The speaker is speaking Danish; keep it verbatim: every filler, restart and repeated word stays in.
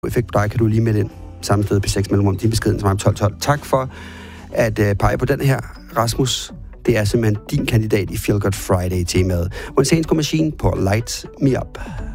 effekt på dig, kan du lige melde ind samme sted på seks mellemrum, din beskeden til mig på tolv tolv. Tak for at uh, pege på den her, Rasmus. Det er simpelthen din kandidat i Feel Good Friday-temaet. When Saints Go Machine på Light Me Up.